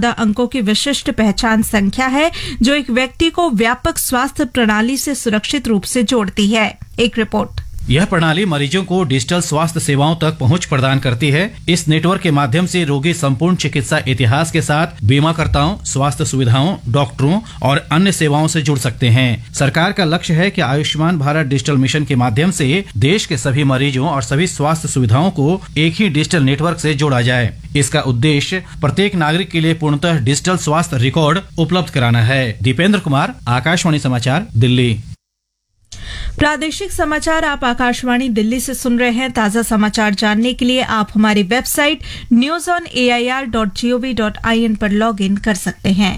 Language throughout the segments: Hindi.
14 अंकों की विशिष्ट पहचान संख्या है जो एक व्यक्ति को व्यापक स्वास्थ्य प्रणाली से सुरक्षित रूप से जोड़ती है। एक रिपोर्ट। यह प्रणाली मरीजों को डिजिटल स्वास्थ्य सेवाओं तक पहुंच प्रदान करती है। इस नेटवर्क के माध्यम से रोगी संपूर्ण चिकित्सा इतिहास के साथ बीमाकर्ताओं, स्वास्थ्य सुविधाओं, डॉक्टरों और अन्य सेवाओं से जुड़ सकते हैं। सरकार का लक्ष्य है कि आयुष्मान भारत डिजिटल मिशन के माध्यम से देश के सभी मरीजों और सभी स्वास्थ्य सुविधाओं को एक ही डिजिटल नेटवर्क से जोड़ा जाए। इसका उद्देश्य प्रत्येक नागरिक के लिए पूर्णतः डिजिटल स्वास्थ्य रिकॉर्ड उपलब्ध कराना है। दीपेंद्र कुमार, आकाशवाणी समाचार, दिल्ली। प्रादेशिक समाचार आप आकाशवाणी दिल्ली से सुन रहे हैं। ताजा समाचार जानने के लिए आप हमारी वेबसाइट newsonair.gov.in पर लॉग इन कर सकते हैं।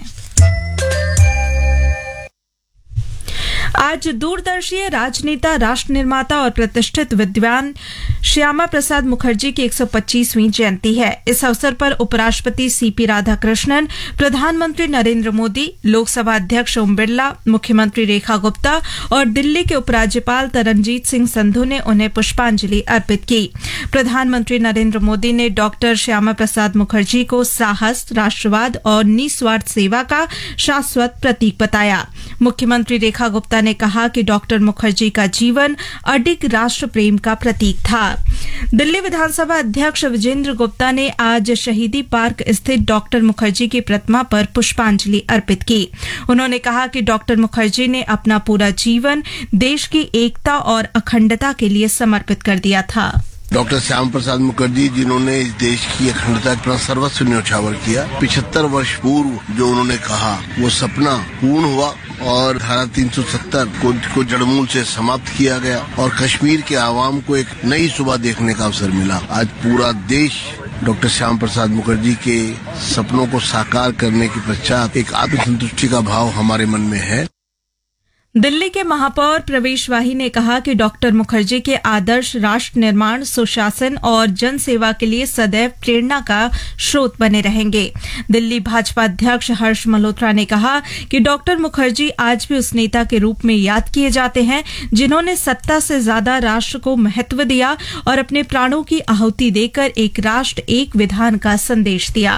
आज दूरदर्शी राजनेता, राष्ट्र निर्माता और प्रतिष्ठित विद्वान श्यामा प्रसाद मुखर्जी की 125वीं जयंती है। इस अवसर पर उपराष्ट्रपति सीपी राधाकृष्णन, प्रधानमंत्री नरेंद्र मोदी, लोकसभा अध्यक्ष ओम बिरला, मुख्यमंत्री रेखा गुप्ता और दिल्ली के उपराज्यपाल तरनजीत सिंह संधू ने उन्हें पुष्पांजलि अर्पित की। प्रधानमंत्री नरेंद्र मोदी ने डॉक्टर श्यामा प्रसाद मुखर्जी को साहस, राष्ट्रवाद और निस्वार्थ सेवा का शाश्वत प्रतीक बताया। मुख्यमंत्री रेखा गुप्ता ने कहा कि डॉक्टर मुखर्जी का जीवन अडिग राष्ट्र प्रेम का प्रतीक था। दिल्ली विधानसभा अध्यक्ष विजेंद्र गुप्ता ने आज शहीदी पार्क स्थित डॉक्टर मुखर्जी की प्रतिमा पर पुष्पांजलि अर्पित की। उन्होंने कहा कि डॉक्टर मुखर्जी ने अपना पूरा जीवन देश की एकता और अखंडता के लिए समर्पित कर दिया था। डॉक्टर श्यामा प्रसाद मुखर्जी, जिन्होंने इस देश की अखंडता अपना सर्वस्व न्यौछावर किया। 75 वर्ष पूर्व जो उन्होंने कहा वो सपना पूर्ण हुआ और धारा 370 को जड़मूल से समाप्त किया गया और कश्मीर के आवाम को एक नई सुबह देखने का अवसर मिला। आज पूरा देश डॉक्टर श्यामा प्रसाद मुखर्जी के सपनों को साकार करने के पश्चात एक आत्मसंतुष्टि का भाव हमारे मन में है। दिल्ली के महापौर प्रवेश वाही ने कहा कि डॉक्टर मुखर्जी के आदर्श राष्ट्र निर्माण, सुशासन और जन सेवा के लिए सदैव प्रेरणा का स्रोत बने रहेंगे। दिल्ली भाजपा अध्यक्ष हर्ष मल्होत्रा ने कहा कि डॉक्टर मुखर्जी आज भी उस नेता के रूप में याद किए जाते हैं जिन्होंने सत्ता से ज्यादा राष्ट्र को महत्व दिया और अपने प्राणों की आहुति देकर एक राष्ट्र, एक विधान का संदेश दिया।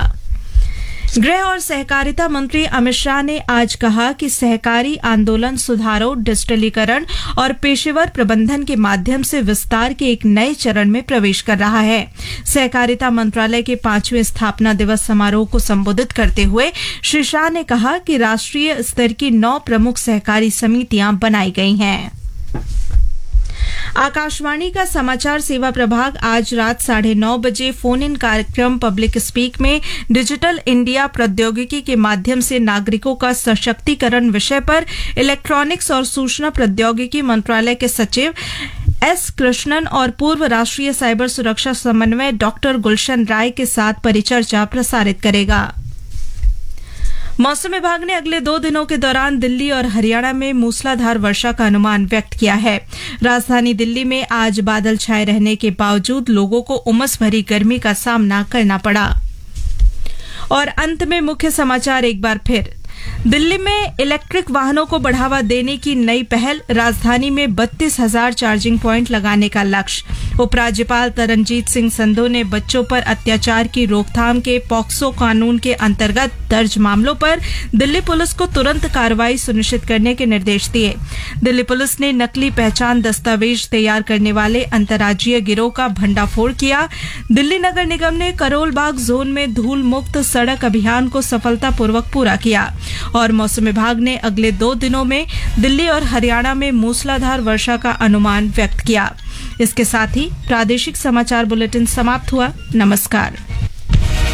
गृह और सहकारिता मंत्री अमित शाह ने आज कहा कि सहकारी आंदोलन सुधारों, डिजिटलीकरण और पेशेवर प्रबंधन के माध्यम से विस्तार के एक नए चरण में प्रवेश कर रहा है। सहकारिता मंत्रालय के 5वें स्थापना दिवस समारोह को संबोधित करते हुए श्री शाह ने कहा कि राष्ट्रीय स्तर की 9 प्रमुख सहकारी समितियां बनाई गई हैं। आकाशवाणी का समाचार सेवा प्रभाग आज रात 9:30 बजे फोन इन कार्यक्रम पब्लिक स्पीक में डिजिटल इंडिया प्रौद्योगिकी के माध्यम से नागरिकों का सशक्तिकरण विषय पर इलेक्ट्रॉनिक्स और सूचना प्रौद्योगिकी मंत्रालय के सचिव एस कृष्णन और पूर्व राष्ट्रीय साइबर सुरक्षा समन्वय डॉक्टर गुलशन राय के साथ परिचर्चा प्रसारित करेगा। मौसम विभाग ने अगले 2 दिनों के दौरान दिल्ली और हरियाणा में मूसलाधार वर्षा का अनुमान व्यक्त किया है। राजधानी दिल्ली में आज बादल छाए रहने के बावजूद लोगों को उमस भरी गर्मी का सामना करना पड़ा। और अंत में मुख्य समाचार एक बार फिर। दिल्ली में इलेक्ट्रिक वाहनों को बढ़ावा देने की नई पहल, राजधानी में 32,000 चार्जिंग प्वाइंट लगाने का लक्ष्य। उपराज्यपाल तरनजीत सिंह संधू ने बच्चों पर अत्याचार की रोकथाम के पॉक्सो कानून के अंतर्गत दर्ज मामलों पर दिल्ली पुलिस को तुरंत कार्रवाई सुनिश्चित करने के निर्देश दिए। दिल्ली पुलिस ने नकली पहचान दस्तावेज तैयार करने वाले अंतर्राज्यीय गिरोह का भंडाफोड़ किया। दिल्ली नगर निगम ने करोल बाग जोन में धूल मुक्त सड़क अभियान को सफलतापूर्वक पूरा किया। और मौसम विभाग ने अगले 2 दिनों में दिल्ली और हरियाणा में मूसलाधार वर्षा का अनुमान व्यक्त किया। इसके साथ ही प्रादेशिक समाचार बुलेटिन समाप्त हुआ। नमस्कार।